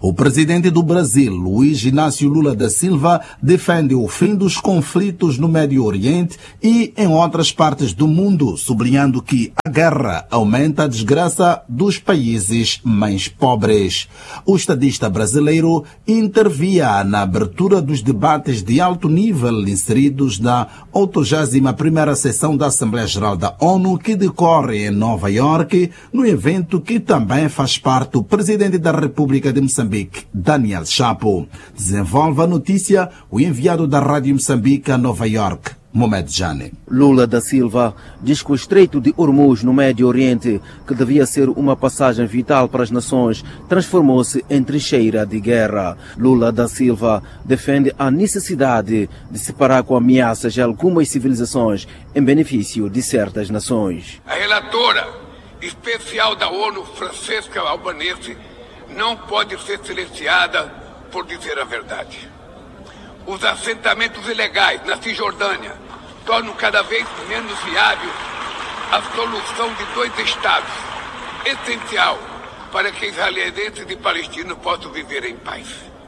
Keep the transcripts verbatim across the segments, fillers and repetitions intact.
O presidente do Brasil, Luiz Inácio Lula da Silva, defende o fim dos conflitos no Médio Oriente e em outras partes do mundo, sublinhando que a guerra aumenta a desgraça dos países mais pobres. O estadista brasileiro intervia na abertura dos debates de alto nível inseridos na oitogésima primeira sessão da Assembleia Geral da ONU, que decorre em Nova Iorque, no evento que também faz parte o presidente da República de Moçambique, Daniel Chapo. Desenvolve a notícia o enviado da Rádio Moçambique a Nova Iorque, Mohamed Jane. Lula da Silva diz que o Estreito de Hormuz no Médio Oriente, que devia ser uma passagem vital para as nações, transformou-se em trincheira de guerra. Lula da Silva defende a necessidade de se parar com ameaças de algumas civilizações em benefício de certas nações. A relatora especial da ONU, Francesca Albanese, não pode ser silenciada por dizer a verdade. Os assentamentos ilegais na Cisjordânia tornam cada vez menos viável a solução de dois estados, essencial para que israelenses e palestinos possam viver em paz.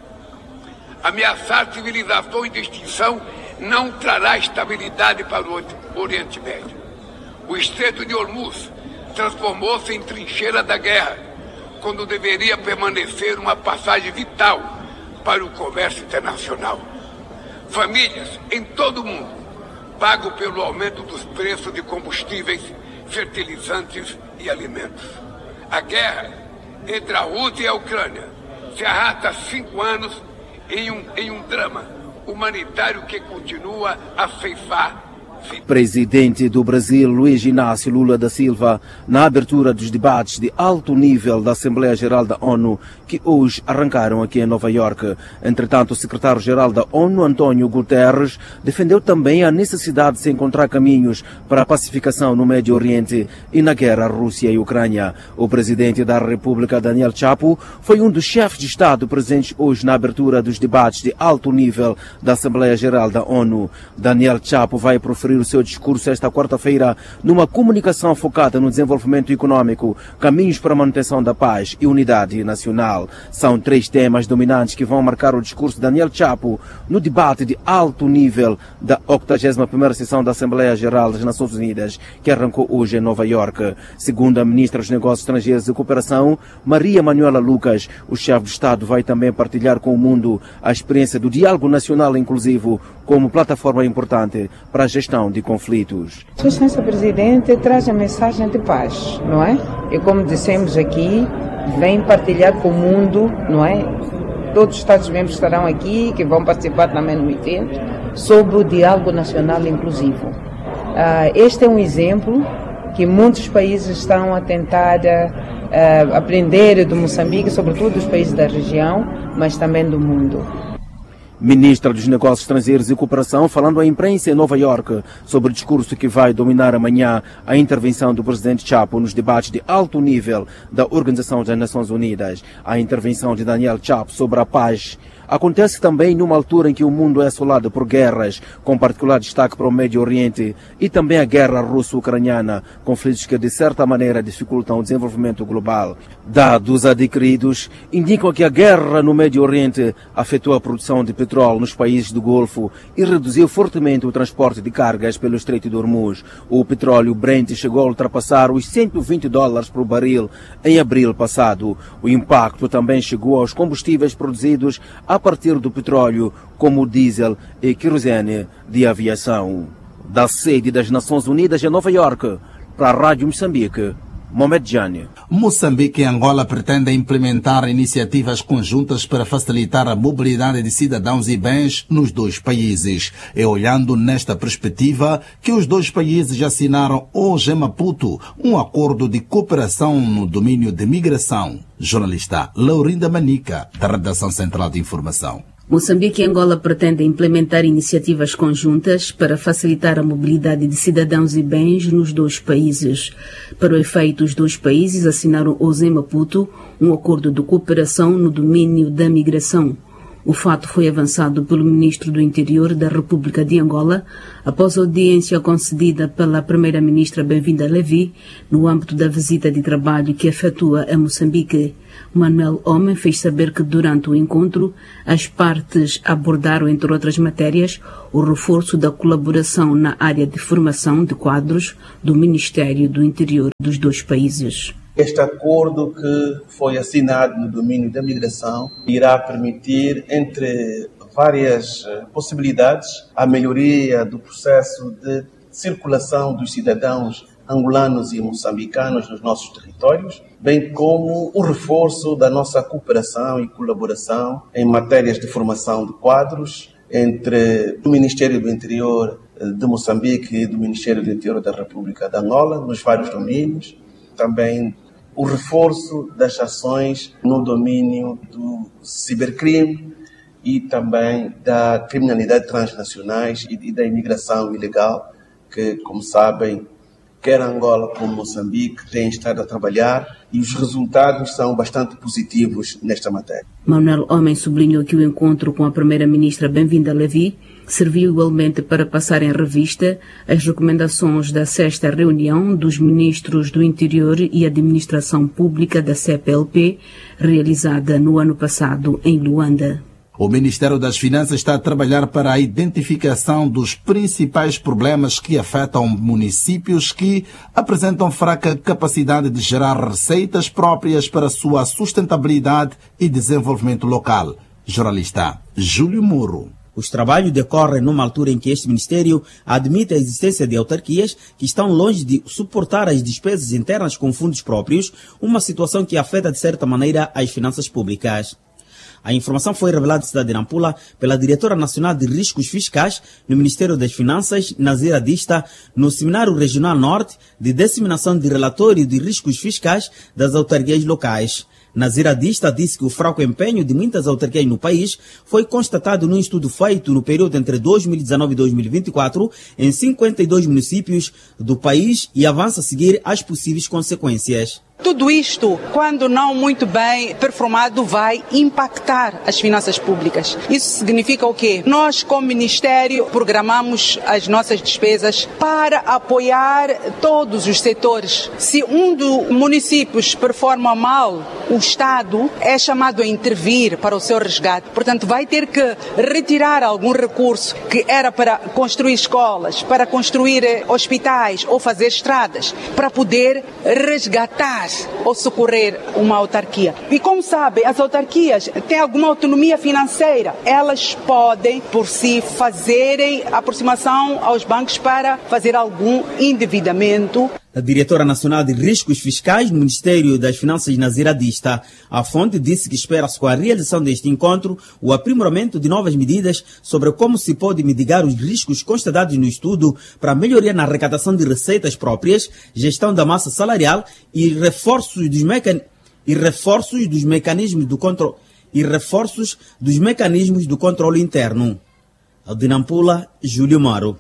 Ameaçar civilizações de extinção não trará estabilidade para o Oriente Médio. O Estreito de Hormuz transformou-se em trincheira da guerra, quando deveria permanecer uma passagem vital para o comércio internacional. Famílias em todo o mundo pagam pelo aumento dos preços de combustíveis, fertilizantes e alimentos. A guerra entre a Rússia e a Ucrânia se arrasta há cinco anos em um, em um drama humanitário que continua a ceifar. Presidente do Brasil, Luiz Inácio Lula da Silva, na abertura dos debates de alto nível da Assembleia Geral da ONU, que hoje arrancaram aqui em Nova Iorque. Entretanto, o secretário-geral da ONU, António Guterres, defendeu também a necessidade de se encontrar caminhos para a pacificação no Médio Oriente e na guerra Rússia e Ucrânia. O presidente da República, Daniel Chapo, foi um dos chefes de Estado presentes hoje na abertura dos debates de alto nível da Assembleia Geral da ONU. Daniel Chapo vai proferir o seu discurso esta quarta-feira numa comunicação focada no desenvolvimento econômico, caminhos para a manutenção da paz e unidade nacional. São três temas dominantes que vão marcar o discurso de Daniel Chapo no debate de alto nível da octogésima primeira sessão da Assembleia Geral das Nações Unidas, que arrancou hoje em Nova Iorque. Segundo a ministra dos Negócios Estrangeiros e Cooperação, Maria Manuela Lucas, o chefe de Estado vai também partilhar com o mundo a experiência do diálogo nacional inclusivo como plataforma importante para a gestão de conflitos. Sua Excelência Presidente traz a mensagem de paz, não é? E como dissemos aqui, vem partilhar com o mundo, não é? Todos os Estados-membros estarão aqui, que vão participar também no evento, sobre o diálogo nacional inclusivo. Uh, este é um exemplo que muitos países estão a tentar uh, aprender do Moçambique, sobretudo dos países da região, mas também do mundo. Ministra dos Negócios Estrangeiros e Cooperação, falando à imprensa em Nova Iorque sobre o discurso que vai dominar amanhã a intervenção do presidente Chapo nos debates de alto nível da Organização das Nações Unidas. A intervenção de Daniel Chapo sobre a paz acontece também numa altura em que o mundo é assolado por guerras, com particular destaque para o Médio Oriente, e também a guerra russo-ucraniana, conflitos que de certa maneira dificultam o desenvolvimento global. Dados adquiridos indicam que a guerra no Médio Oriente afetou a produção de petróleo nos países do Golfo e reduziu fortemente o transporte de cargas pelo Estreito de Hormuz. O petróleo Brent chegou a ultrapassar os cento e vinte dólares por barril em abril passado. O impacto também chegou aos combustíveis produzidos a partir do petróleo, como o diesel e querosene de aviação. Da sede das Nações Unidas em Nova Iorque, para a Rádio Moçambique, Mohamed Jane. Moçambique e Angola pretendem implementar iniciativas conjuntas para facilitar a mobilidade de cidadãos e bens nos dois países. É olhando nesta perspectiva que os dois países assinaram hoje em Maputo um acordo de cooperação no domínio de migração. Jornalista Laurinda Manica, da Redação Central de Informação. Moçambique e Angola pretendem implementar iniciativas conjuntas para facilitar a mobilidade de cidadãos e bens nos dois países. Para o efeito, os dois países assinaram hoje em Maputo um acordo de cooperação no domínio da migração. O fato foi avançado pelo ministro do Interior da República de Angola após a audiência concedida pela primeira-ministra Bem-vinda Levi no âmbito da visita de trabalho que efetua a Moçambique. Manuel Homem fez saber que durante o encontro as partes abordaram, entre outras matérias, o reforço da colaboração na área de formação de quadros do Ministério do Interior dos dois países. Este acordo que foi assinado no domínio da migração irá permitir, entre várias possibilidades, a melhoria do processo de circulação dos cidadãos angolanos e moçambicanos nos nossos territórios, bem como o reforço da nossa cooperação e colaboração em matérias de formação de quadros entre o Ministério do Interior de Moçambique e do Ministério do Interior da República de Angola, nos vários domínios. Também o reforço das ações no domínio do cibercrime e também da criminalidade transnacionais e da imigração ilegal, que, como sabem, quer Angola como Moçambique têm estado a trabalhar e os resultados são bastante positivos nesta matéria. Manuel Homem sublinhou que o encontro com a primeira-ministra Bem-vinda Levi serviu igualmente para passar em revista as recomendações da sexta reunião dos ministros do Interior e Administração Pública da C P L P, realizada no ano passado em Luanda. O Ministério das Finanças está a trabalhar para a identificação dos principais problemas que afetam municípios que apresentam fraca capacidade de gerar receitas próprias para sua sustentabilidade e desenvolvimento local. Jornalista Júlio Muro. Os trabalhos decorrem numa altura em que este Ministério admite a existência de autarquias que estão longe de suportar as despesas internas com fundos próprios, uma situação que afeta de certa maneira as finanças públicas. A informação foi revelada em cidade de Nampula pela Diretora Nacional de Riscos Fiscais no Ministério das Finanças, Nazira Dista, no Seminário Regional Norte de Disseminação de Relatório de Riscos Fiscais das Autarquias Locais. Nazira Dista disse que o fraco empenho de muitas autarquias no país foi constatado num estudo feito no período entre dois mil e dezenove e dois mil e vinte e quatro em cinquenta e dois municípios do país e avança a seguir as possíveis consequências. Tudo isto, quando não muito bem performado, vai impactar as finanças públicas. Isso significa o quê? Nós, como Ministério, programamos as nossas despesas para apoiar todos os setores. Se um dos municípios performa mal, o Estado é chamado a intervir para o seu resgate. Portanto, vai ter que retirar algum recurso que era para construir escolas, para construir hospitais ou fazer estradas, para poder resgatar ou socorrer uma autarquia. E como sabem, as autarquias têm alguma autonomia financeira. Elas podem, por si, fazerem aproximação aos bancos para fazer algum endividamento. A Diretora Nacional de Riscos Fiscais no Ministério das Finanças, Nazira Dista, a fonte disse que espera-se com a realização deste encontro o aprimoramento de novas medidas sobre como se pode mitigar os riscos constatados no estudo para melhoria na arrecadação de receitas próprias, gestão da massa salarial e reforços dos, mecan... e reforços dos mecanismos do controle e reforços dos mecanismos do controle interno. De Nampula, Júlio Maro.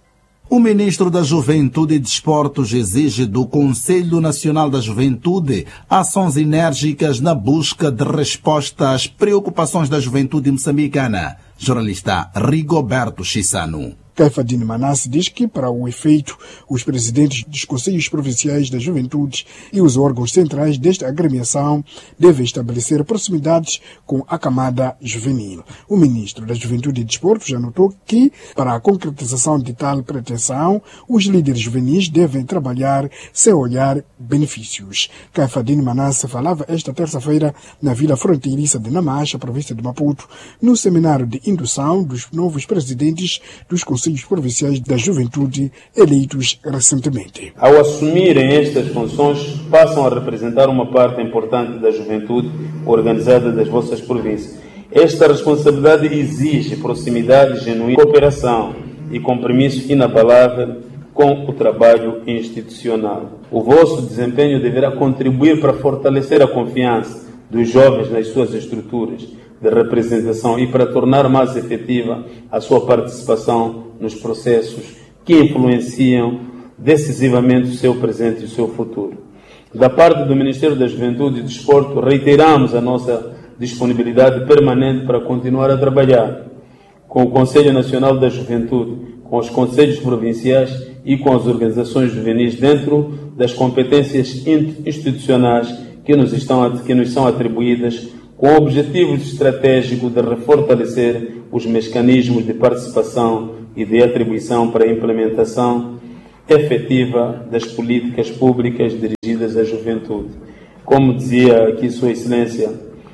O ministro da Juventude e Desportos exige do Conselho Nacional da Juventude ações enérgicas na busca de resposta às preocupações da juventude moçambicana. Jornalista Rigoberto Chissano. Caifadine Manasse diz que, para o efeito, os presidentes dos Conselhos Provinciais da Juventude e os órgãos centrais desta agremiação devem estabelecer proximidades com a camada juvenil. O ministro da Juventude e Desporto já notou que, para a concretização de tal pretensão, os líderes juvenis devem trabalhar sem olhar benefícios. Caifadine Manasse falava esta terça-feira na vila fronteiriça de Namacha, província de Maputo, no seminário de indução dos novos presidentes dos Conselhos Provinciais da Juventude eleitos recentemente. Ao assumirem estas funções, passam a representar uma parte importante da juventude organizada das vossas províncias. Esta responsabilidade exige proximidade genuína, cooperação e compromisso inabalável com o trabalho institucional. O vosso desempenho deverá contribuir para fortalecer a confiança dos jovens nas suas estruturas de representação e para tornar mais efetiva a sua participação nos processos que influenciam decisivamente o seu presente e o seu futuro. Da parte do Ministério da Juventude e Desporto, reiteramos a nossa disponibilidade permanente para continuar a trabalhar com o Conselho Nacional da Juventude, com os conselhos provinciais e com as organizações juvenis dentro das competências institucionais que nos, estão, que nos são atribuídas, com o objetivo estratégico de refortalecer os mecanismos de participação e de atribuição para a implementação efetiva das políticas públicas dirigidas à juventude. Como dizia aqui Sua Excelência,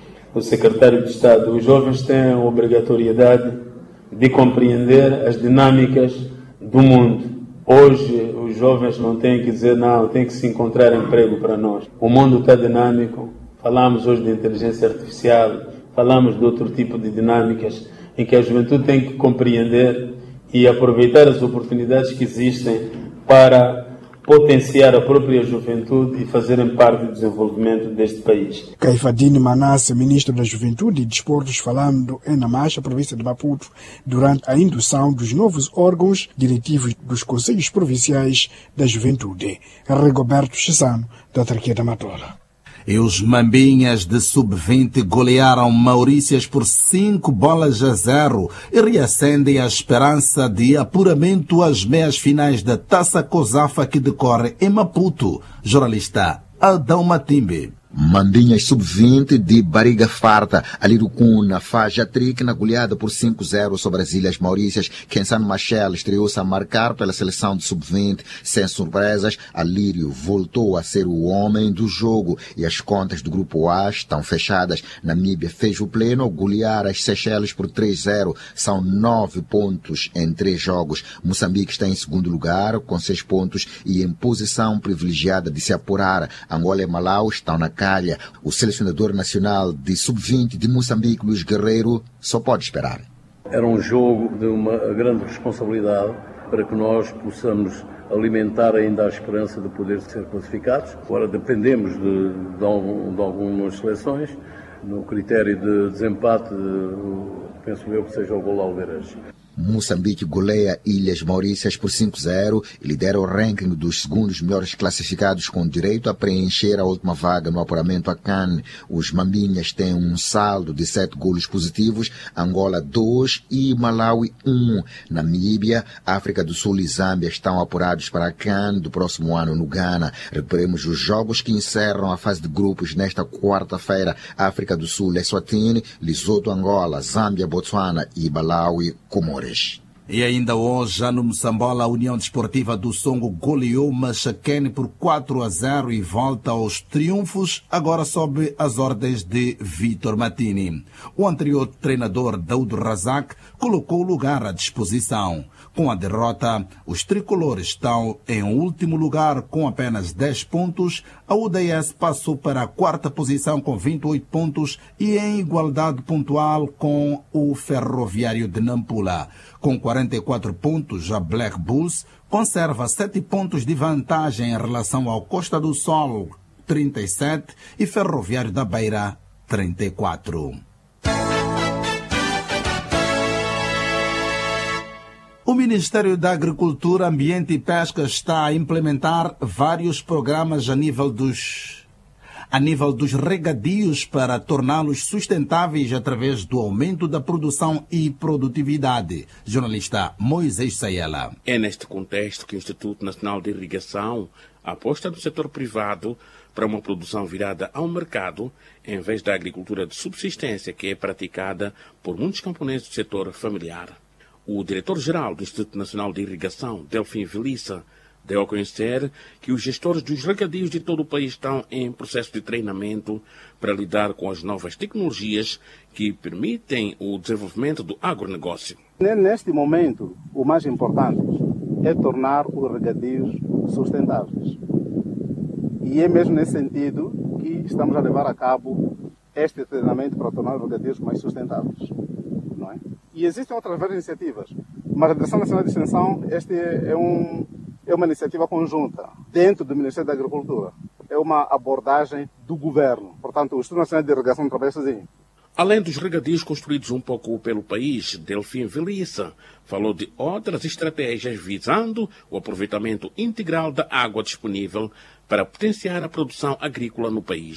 o Secretário de Estado, os jovens têm a obrigatoriedade de compreender as dinâmicas do mundo. Hoje, os jovens não têm que dizer, não, tem que se encontrar emprego para nós. O mundo está dinâmico. Falamos hoje de inteligência artificial, falamos de outro tipo de dinâmicas em que a juventude tem que compreender e aproveitar as oportunidades que existem para potenciar a própria juventude e fazerem parte do desenvolvimento deste país. Caifadine Manasse, ministro da Juventude e Desportos, falando em Namacha, província de Maputo, durante a indução dos novos órgãos diretivos dos Conselhos Provinciais da Juventude. Rigoberto Chissano, da Autarquia da Matola. E os Mambinhas de sub vinte golearam Maurícias por cinco bolas a zero e reacendem a esperança de apuramento às meias finais da Taça COSAFA que decorre em Maputo. Jornalista Adão Matimbe. Mambinhas sub vinte de barriga farta. Alirucuna faz hat-trick na goleada por cinco a zero sobre as Ilhas Maurícias. Kensan Machel estreou-se a marcar pela seleção de sub vinte. Sem surpresas, Alírio voltou a ser o homem do jogo e as contas do grupo A estão fechadas. Namíbia fez o pleno ao golear as Seychelles por três a zero. São nove pontos em três jogos. Moçambique está em segundo lugar com seis pontos e em posição privilegiada de se apurar. Angola e Malau estão na calha. O selecionador nacional de sub vinte de Moçambique, Luís Guerreiro, só pode esperar. Era um jogo de uma grande responsabilidade para que nós possamos alimentar ainda a esperança de poder ser classificados. Agora dependemos de, de, algum, de algumas seleções. No critério de desempate, penso eu que seja o gol Alvarez. Moçambique goleia Ilhas Maurícias por cinco a zero e lidera o ranking dos segundos melhores classificados com direito a preencher a última vaga no apuramento a CAN. Os Mambinhas têm um saldo de sete golos positivos, Angola dois e Malawi um. Namíbia, África do Sul e Zâmbia estão apurados para a CAN do próximo ano no Ghana. Recuperemos os jogos que encerram a fase de grupos nesta quarta-feira. África do Sul, Eswatini, Lesotho, Angola, Zâmbia, Botsuana e Malawi, Comores. E ainda hoje, já no Moçambola, a União Desportiva do Songo goleou Machaquene por quatro a zero e volta aos triunfos, agora sob as ordens de Vitor Matini. O anterior treinador, Daudo Razak, colocou o lugar à disposição. Com a derrota, os tricolores estão em último lugar com apenas dez pontos. A U D S passou para a quarta posição com vinte e oito pontos e em igualdade pontual com o Ferroviário de Nampula. Com quarenta e quatro pontos, a Black Bulls conserva sete pontos de vantagem em relação ao Costa do Sol, trinta e sete, e Ferroviário da Beira, trinta e quatro. O Ministério da Agricultura, Ambiente e Pesca está a implementar vários programas a nível dos, a nível dos regadios para torná-los sustentáveis através do aumento da produção e produtividade. Jornalista Moisés Sayela. É neste contexto que o Instituto Nacional de Irrigação aposta no setor privado para uma produção virada ao mercado, em vez da agricultura de subsistência que é praticada por muitos camponeses do setor familiar. O diretor-geral do Instituto Nacional de Irrigação, Delfim Velissa, deu a conhecer que os gestores dos regadios de todo o país estão em processo de treinamento para lidar com as novas tecnologias que permitem o desenvolvimento do agronegócio. Neste momento, o mais importante é tornar os regadios sustentáveis. E é mesmo nesse sentido que estamos a levar a cabo este treinamento para tornar os regadios mais sustentáveis. Não é? E existem outras várias iniciativas, mas a Direção Nacional de Extensão este é, um, é uma iniciativa conjunta dentro do Ministério da Agricultura. É uma abordagem do governo. Portanto, o Instituto Nacional de Irrigação não trabalha sozinho. Além dos regadios construídos um pouco pelo país, Delfim Velissa falou de outras estratégias visando o aproveitamento integral da água disponível para potenciar a produção agrícola no país.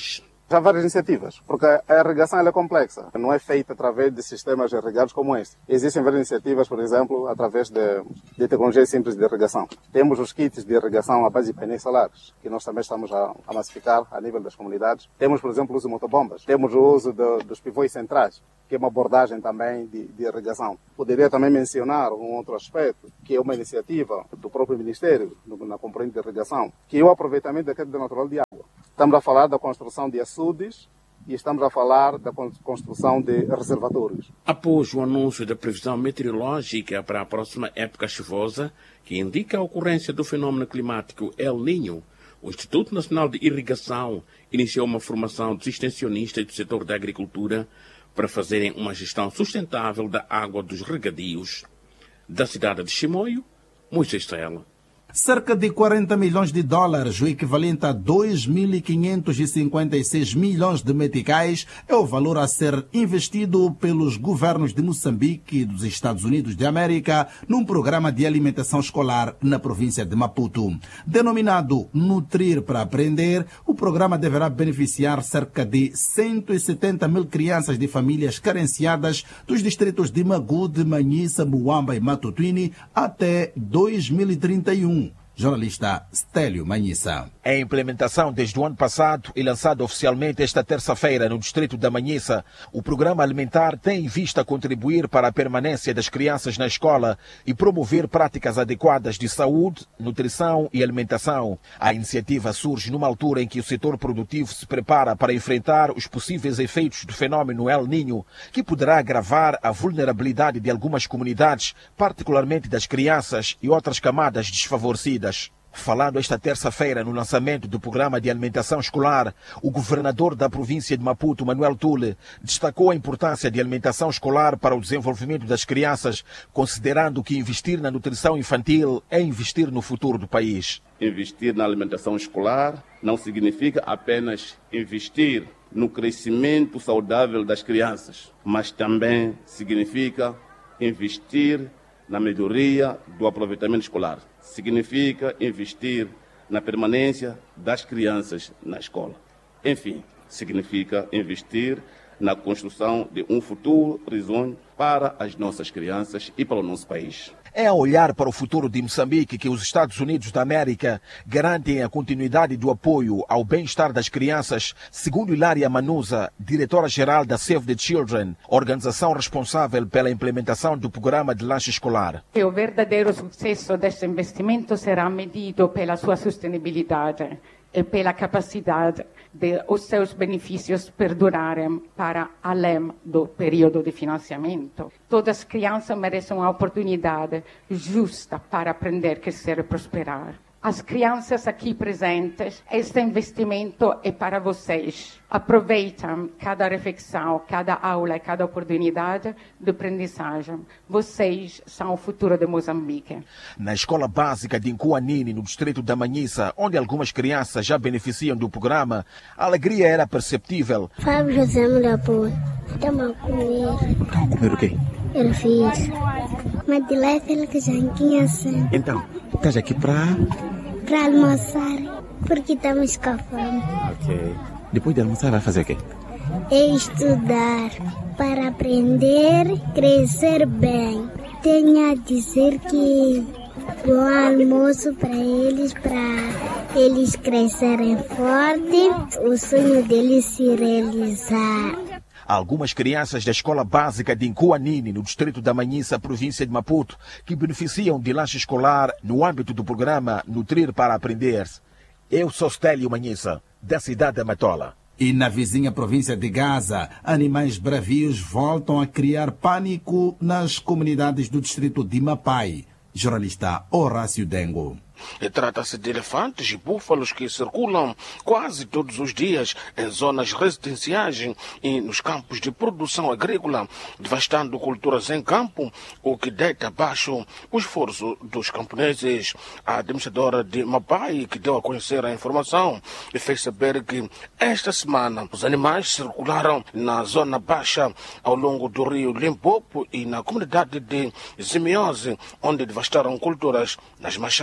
Já há várias iniciativas, porque a irrigação ela é complexa, não é feita através de sistemas irrigados como este. Existem várias iniciativas, por exemplo, através de, de tecnologias simples de irrigação. Temos os kits de irrigação à base de painéis solares, que nós também estamos a, a massificar a nível das comunidades. Temos, por exemplo, o uso de motobombas. Temos o uso de, dos pivôs centrais, que é uma abordagem também de, de irrigação. Poderia também mencionar um outro aspecto, que é uma iniciativa do próprio Ministério, na componente de irrigação, que é o aproveitamento da queda natural de água. Estamos a falar da construção de açudes e estamos a falar da construção de reservatórios. Após o anúncio da previsão meteorológica para a próxima época chuvosa, que indica a ocorrência do fenômeno climático El Niño, o Instituto Nacional de Irrigação iniciou uma formação dos extensionistas do setor da agricultura para fazerem uma gestão sustentável da água dos regadios. Da cidade de Chimoio, Moisés Sela. Cerca de quarenta milhões de dólares, o equivalente a dois mil quinhentos e cinquenta e seis milhões de meticais, é o valor a ser investido pelos governos de Moçambique e dos Estados Unidos de América num programa de alimentação escolar na província de Maputo. Denominado Nutrir para Aprender, o programa deverá beneficiar cerca de cento e setenta mil crianças de famílias carenciadas dos distritos de Magude, Manhissa, Muamba e Matutuini até dois mil e trinta e um. Jornalista Stélio Manhissa. Em implementação desde o ano passado e lançado oficialmente esta terça-feira no distrito da Manhissa, o programa alimentar tem em vista contribuir para a permanência das crianças na escola e promover práticas adequadas de saúde, nutrição e alimentação. A iniciativa surge numa altura em que o setor produtivo se prepara para enfrentar os possíveis efeitos do fenômeno El Niño, que poderá agravar a vulnerabilidade de algumas comunidades, particularmente das crianças e outras camadas desfavorecidas. Falando esta terça-feira no lançamento do programa de alimentação escolar, o governador da província de Maputo, Manuel Tule, destacou a importância de alimentação escolar para o desenvolvimento das crianças, considerando que investir na nutrição infantil é investir no futuro do país. Investir na alimentação escolar não significa apenas investir no crescimento saudável das crianças, mas também significa investir na melhoria do aproveitamento escolar. Significa investir na permanência das crianças na escola. Enfim, significa investir na construção de um futuro risonho para as nossas crianças e para o nosso país. É a olhar para o futuro de Moçambique que os Estados Unidos da América garantem a continuidade do apoio ao bem-estar das crianças, segundo Hilária Manuza, diretora-geral da Save the Children, organização responsável pela implementação do programa de lanche escolar. O verdadeiro sucesso deste investimento será medido pela sua sustentabilidade e pela capacidade de os seus benefícios perdurarem para além do período de financiamento. Todas as crianças merecem uma oportunidade justa para aprender, crescer e prosperar. As crianças aqui presentes, este investimento é para vocês. Aproveitem cada reflexão, cada aula, cada oportunidade de aprendizagem. Vocês são o futuro de Moçambique. Na escola básica de Nkuanini, no distrito da Manhissa, onde algumas crianças já beneficiam do programa, a alegria era perceptível. Fábio José Muraboa, estamos a comer. Estão a comer o quê? Eu fiz. Mas de lá é que já assim. Então, estás aqui para... Para almoçar, porque estamos com fome. Ok. Depois de almoçar, vai fazer o quê? É estudar para aprender, crescer bem. Tenho a dizer que bom almoço para eles, para eles crescerem forte, o sonho deles se realizar. Algumas crianças da escola básica de Nkuanini, no distrito da Manhissa, província de Maputo, que beneficiam de lanche escolar no âmbito do programa Nutrir para Aprender. Eu sou Stélio Manhissa, da cidade da Matola. E na vizinha província de Gaza, animais bravios voltam a criar pânico nas comunidades do distrito de Mapai. Jornalista Horácio Dengo. Trata-se de elefantes e búfalos que circulam quase todos os dias em zonas residenciais e nos campos de produção agrícola, devastando culturas em campo, o que deita abaixo o esforço dos camponeses. A administradora de Mapai, que deu a conhecer a informação, fez saber que esta semana os animais circularam na zona baixa ao longo do rio Limpopo e na comunidade de Zimiose, onde devastaram culturas nas Machambas.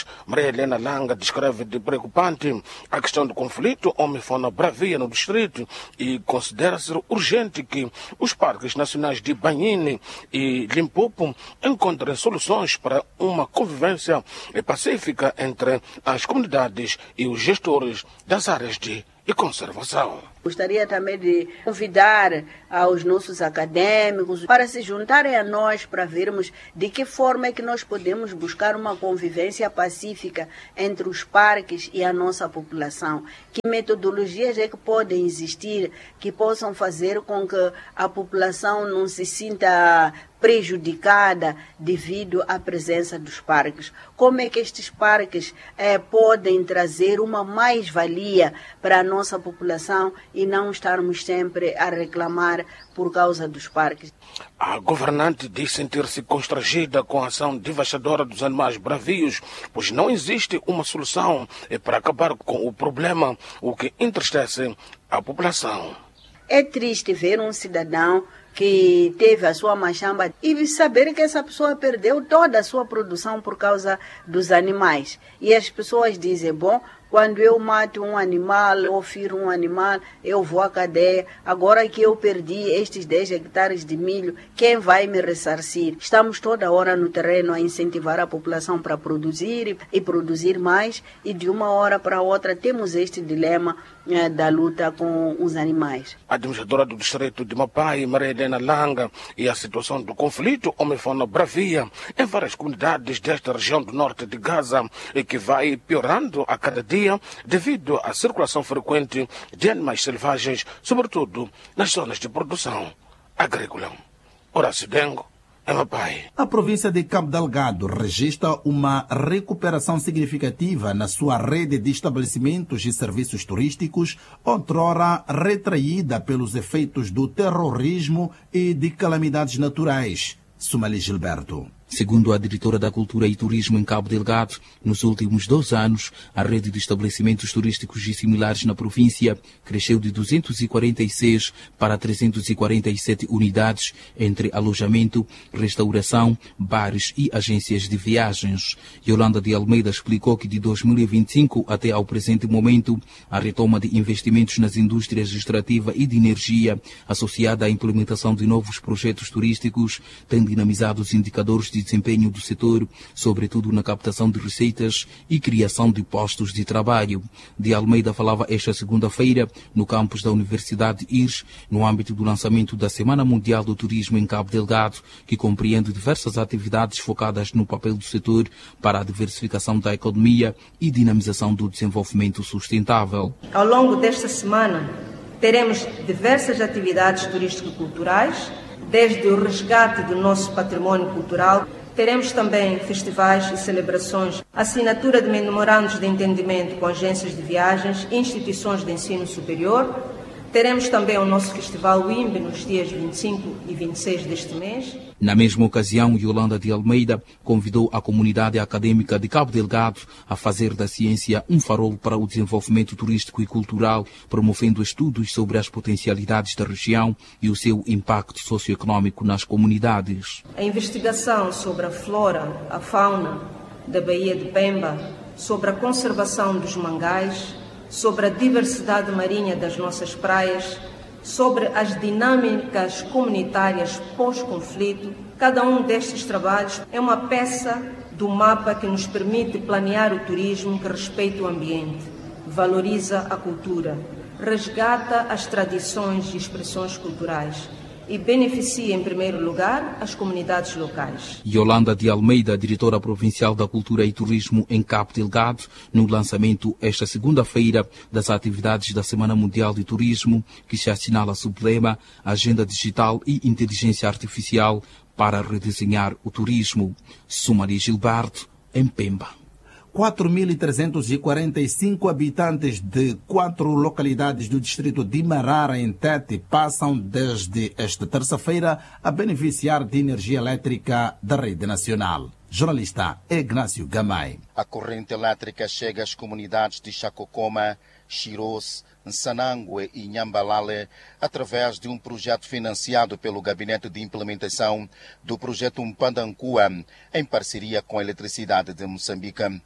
mas Maria Helena Langa descreve de preocupante a questão do conflito homem-fauna-bravia no distrito e considera ser urgente que os parques nacionais de Banhine e Limpopo encontrem soluções para uma convivência pacífica entre as comunidades e os gestores das áreas de conservação. Gostaria também de convidar aos nossos acadêmicos para se juntarem a nós para vermos de que forma é que nós podemos buscar uma convivência pacífica entre os parques e a nossa população. Que metodologias é que podem existir que possam fazer com que a população não se sinta prejudicada devido à presença dos parques. Como é que estes parques eh, podem trazer uma mais-valia para a nossa população e não estarmos sempre a reclamar por causa dos parques? A governante diz sentir-se constrangida com a ação devastadora dos animais bravios, pois não existe uma solução para acabar com o problema, o que entristece a população. É triste ver um cidadão que teve a sua machamba e saber que essa pessoa perdeu toda a sua produção por causa dos animais. E as pessoas dizem, bom, quando eu mato um animal, ou firo um animal, eu vou à cadeia. Agora que eu perdi estes dez hectares de milho, quem vai me ressarcir? Estamos toda hora no terreno a incentivar a população para produzir e produzir mais, e de uma hora para outra temos este dilema eh, da luta com os animais. A administradora do distrito de Mapai, Maria Helena Langa, e a situação do conflito homem-fauna-bravia em várias comunidades desta região do norte de Gaza, e que vai piorando a cada dia devido à circulação frequente de animais selvagens, sobretudo nas zonas de produção agrícola. Horácio Dengo, em Mapai. A província de Cabo Delgado registra uma recuperação significativa na sua rede de estabelecimentos e serviços turísticos, outrora retraída pelos efeitos do terrorismo e de calamidades naturais. Sumali Gilberto. Segundo a diretora da Cultura e Turismo em Cabo Delgado, nos últimos dois anos, a rede de estabelecimentos turísticos e similares na província cresceu de duzentos e quarenta e seis para trezentos e quarenta e sete unidades, entre alojamento, restauração, bares e agências de viagens. Yolanda de Almeida explicou que de dois mil e vinte e cinco até ao presente momento, a retoma de investimentos nas indústrias extrativa e de energia, associada à implementação de novos projetos turísticos, tem dinamizado os indicadores de desempenho do setor, sobretudo na captação de receitas e criação de postos de trabalho. De Almeida falava esta segunda-feira no campus da Universidade I R S, no âmbito do lançamento da Semana Mundial do Turismo em Cabo Delgado, que compreende diversas atividades focadas no papel do setor para a diversificação da economia e dinamização do desenvolvimento sustentável. Ao longo desta semana, teremos diversas atividades turístico-culturais, desde o resgate do nosso património cultural. Teremos também festivais e celebrações, assinatura de memorandos de entendimento com agências de viagens e instituições de ensino superior. Teremos também o nosso Festival W I M B nos dias vinte e cinco e vinte e seis deste mês. Na mesma ocasião, Yolanda de Almeida convidou a comunidade acadêmica de Cabo Delgado a fazer da ciência um farol para o desenvolvimento turístico e cultural, promovendo estudos sobre as potencialidades da região e o seu impacto socioeconômico nas comunidades. A investigação sobre a flora, a fauna da Baía de Pemba, sobre a conservação dos mangais, sobre a diversidade marinha das nossas praias, sobre as dinâmicas comunitárias pós-conflito. Cada um destes trabalhos é uma peça do mapa que nos permite planear o turismo que respeita o ambiente, valoriza a cultura, resgata as tradições e expressões culturais e beneficia, em primeiro lugar, as comunidades locais. Yolanda de Almeida, diretora provincial da Cultura e Turismo em Cabo Delgado, no lançamento esta segunda-feira das atividades da Semana Mundial de Turismo, que se assinala sob lema Agenda Digital e Inteligência Artificial para redesenhar o turismo. Sumari Gilberto, em Pemba. quatro mil trezentos e quarenta e cinco habitantes de quatro localidades do distrito de Marara, em Tete, passam desde esta terça-feira a beneficiar de energia elétrica da rede nacional. Jornalista Ignácio Gamay. A corrente elétrica chega às comunidades de Chacocoma, Xiros, Nsanangue e Nhambalale através de um projeto financiado pelo Gabinete de Implementação do projeto Mpandancua, em parceria com a Eletricidade de Moçambique.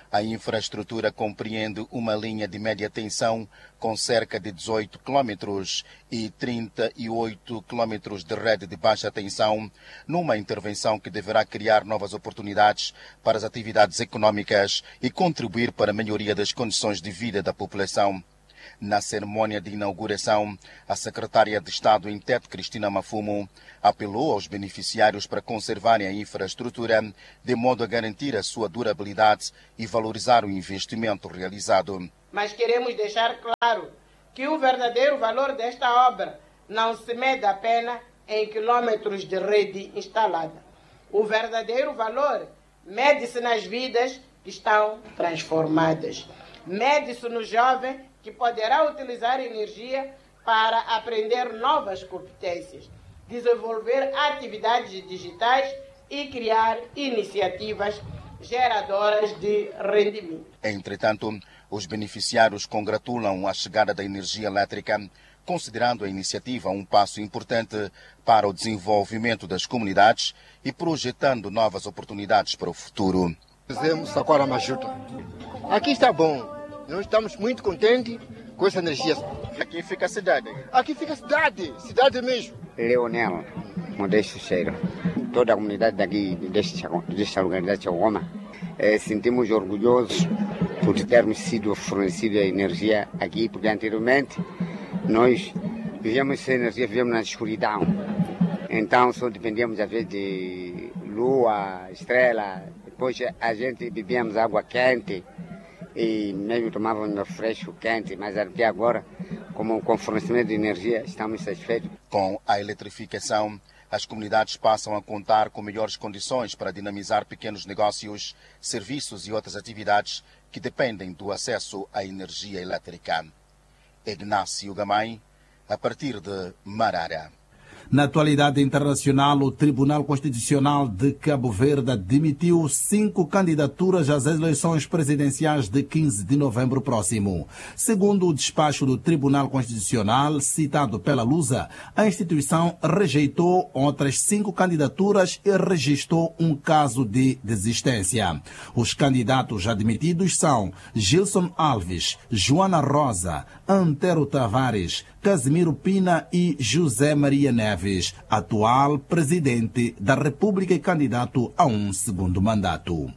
A infraestrutura compreende uma linha de média tensão com cerca de dezoito quilômetros e trinta e oito quilômetros de rede de baixa tensão, numa intervenção que deverá criar novas oportunidades para as atividades econômicas e contribuir para a melhoria das condições de vida da população. Na cerimônia de inauguração, a secretária de Estado em Tete, Cristina Mafumo, apelou aos beneficiários para conservarem a infraestrutura de modo a garantir a sua durabilidade e valorizar o investimento realizado. Mas queremos deixar claro que o verdadeiro valor desta obra não se mede apenas em quilômetros de rede instalada. O verdadeiro valor mede-se nas vidas que estão transformadas. Mede-se no jovem que poderá utilizar energia para aprender novas competências, desenvolver atividades digitais e criar iniciativas geradoras de rendimento. Entretanto, os beneficiários congratulam a chegada da energia elétrica, considerando a iniciativa um passo importante para o desenvolvimento das comunidades e projetando novas oportunidades para o futuro. Fizemos agora uma ajuda. Aqui está bom. Nós estamos muito contentes com essa energia. Aqui fica a cidade. Aqui fica a cidade, cidade mesmo. Leonel, Modesto Cheiro. Toda a comunidade daqui, desta, desta localidade de Chagoma, eh, sentimos orgulhosos por termos sido fornecido a energia aqui, porque anteriormente nós vivíamos sem energia, vivíamos na escuridão. Então só dependíamos às vezes de lua, estrela, depois a gente bebíamos água quente e mesmo tomávamos um refresco quente, mas até agora, como com fornecimento de energia, estamos satisfeitos. Com a eletrificação, as comunidades passam a contar com melhores condições para dinamizar pequenos negócios, serviços e outras atividades que dependem do acesso à energia elétrica. Ignácio Gamay, a partir de Marara. Na atualidade internacional, o Tribunal Constitucional de Cabo Verde admitiu cinco candidaturas às eleições presidenciais de quinze de novembro próximo. Segundo o despacho do Tribunal Constitucional, citado pela Lusa, a instituição rejeitou outras cinco candidaturas e registrou um caso de desistência. Os candidatos admitidos são Gilson Alves, Joana Rosa, Antero Tavares, Casimiro Pina e José Maria Neves, atual presidente da República e candidato a um segundo mandato.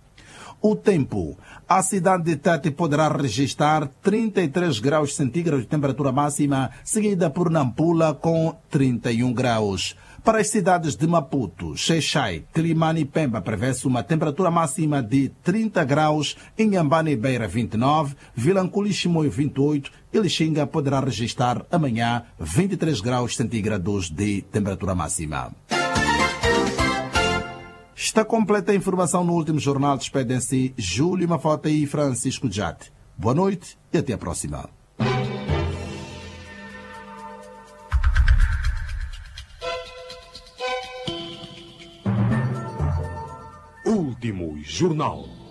O tempo. A cidade de Tete poderá registrar trinta e três graus centígrados de temperatura máxima, seguida por Nampula com trinta e um graus. Para as cidades de Maputo, Xai-Xai, Quelimane e Pemba prevê-se uma temperatura máxima de trinta graus, Inhambane e Beira vinte e nove, Vilanculo e Chimoio vinte e oito e Lixinga poderá registrar amanhã vinte e três graus centígrados de temperatura máxima. Está completa a informação no último jornal. Despedem-se Júlio Mafota e Francisco Jate. Boa noite e até a próxima. Último jornal.